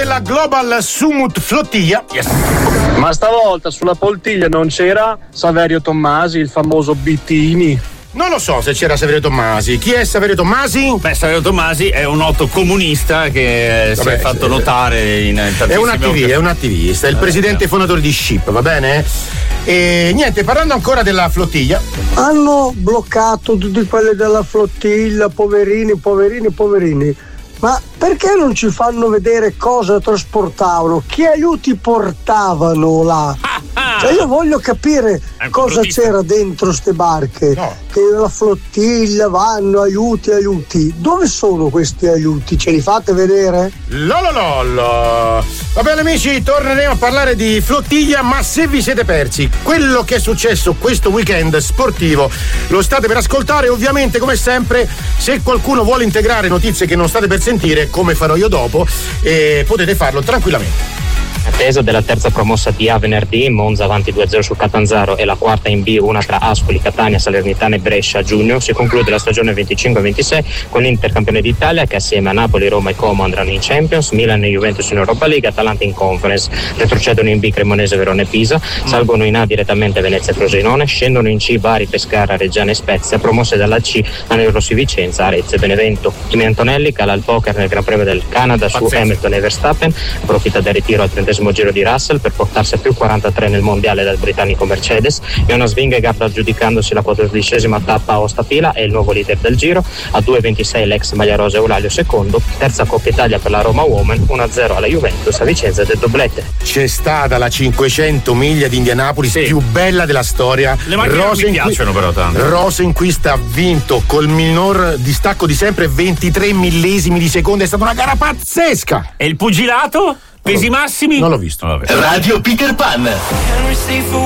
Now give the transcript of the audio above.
La Global Sumut Flottiglia. Yes. Ma stavolta sulla poltiglia non c'era Saverio Tommasi, il famoso Bittini? Non lo so se c'era Saverio Tommasi. Chi è Saverio Tommasi? Beh, Saverio Tommasi è un noto comunista che si è fatto notare in tantissime è un attivista, è il presidente fondatore di SHIP, va bene? E niente, parlando ancora della flottiglia. Hanno bloccato tutti quelli della flottiglia, poverini. Ma perché non ci fanno vedere cosa trasportavano? Che aiuti portavano là? Cioè io voglio capire cosa c'era dentro ste barche. No. Che la flottiglia vanno, aiuti. Dove sono questi aiuti? Ce li fate vedere? Lolololo. Va bene amici, torneremo a parlare di flottiglia, ma se vi siete persi quello che è successo questo weekend sportivo lo state per ascoltare, ovviamente come sempre. Se qualcuno vuole integrare notizie che non state per sentire, come farò io dopo, potete farlo tranquillamente. Attesa della terza promossa di A venerdì, Monza avanti 2-0 sul Catanzaro e la quarta in B, una tra Ascoli, Catania, Salernitana e Brescia a giugno. Si conclude la stagione 25-26 con l'Inter campione d'Italia che assieme a Napoli, Roma e Como andranno in Champions, Milan e Juventus in Europa League, Atalanta in Conference. Retrocedono in B Cremonese, Verona e Pisa, salgono in A direttamente Venezia e Frosinone, scendono in C Bari, Pescara, Reggiana e Spezia, promosse dalla C Rossi Vicenza, Arezzo e Benevento. Kimi Antonelli cala il poker nel Gran Premio del Canada su Hamilton e Verstappen, approfitta del ritiro al 30° giro di Russell per portarsi a più 43 nel mondiale dal britannico Mercedes. Jonas Vingegaard aggiudicandosi la 14ª tappa a Ostapila è il nuovo leader del giro, a 2.26 l'ex maglia rosa Eulalia secondo. Terza Coppa Italia per la Roma Women, 1-0 alla Juventus a Vicenza del doblete. C'è stata la 500 miglia di Indianapolis più bella della storia. Le macchine non mi piacciono però tanto. Rosenqvist ha vinto col minor distacco di sempre, 23 millesimi di secondo, è stata una gara pazzesca. E il pugilato? Pesi massimi? Non l'ho visto. Radio Peter Pan.